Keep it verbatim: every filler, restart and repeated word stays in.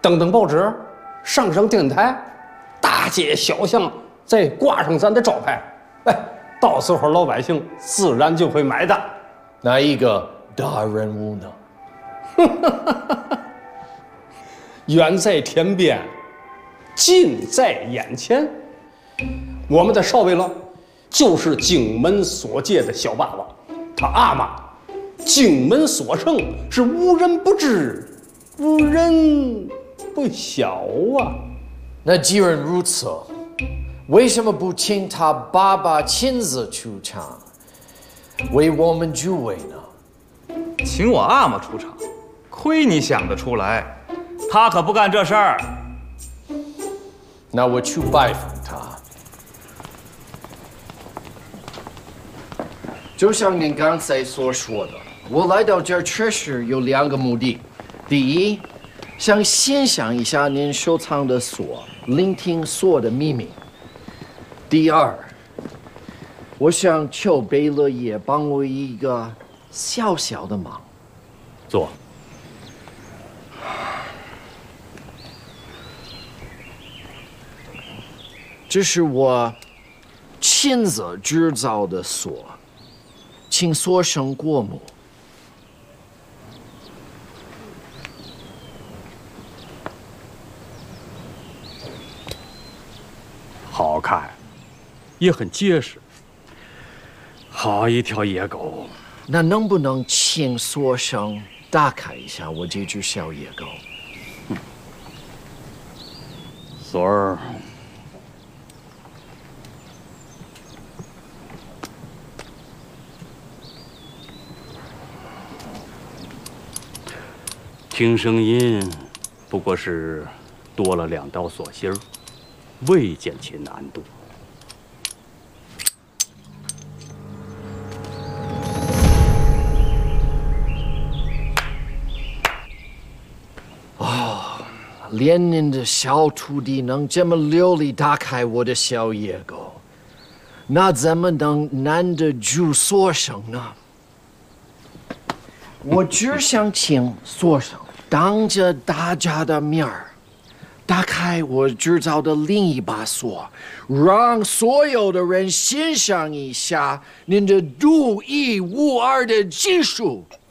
登登报纸，上上电台，大街小巷再挂上咱的招牌，哎，到时候老百姓自然就会买单。 哪一个大人物呢？ 远在天边，近在眼前。我们的少尉了，就是荆门所界的小霸王，他阿玛，荆门所胜是无人不知，无人不晓啊。 那既然如此，为什么不请他爸爸亲自出场，为我们助威呢？ 请我阿玛出场，亏你想得出来，他可不干这事儿。 那我去拜访他。就像您刚才所说的，我来到这儿确实有两个目的：第一，想欣赏一下您收藏的锁，聆听锁的秘密；第二，我想求贝勒爷帮我一个小小的忙。 做。 这是我亲自制造的锁，请锁上过目。 好看，也很结实。好一条野狗！ 那能不能请锁上打开一下我这只小野狗？ 锁儿。听声音，不过是多了两道锁芯儿，未见其难度。 哦，连您的小徒弟能这么流利打开我的小野狗，那怎么能难得住锁上呢？我只想请锁上。当着大家的面儿，打开我制造的另一把锁，让所有的人欣赏一下您的独一无二的技术。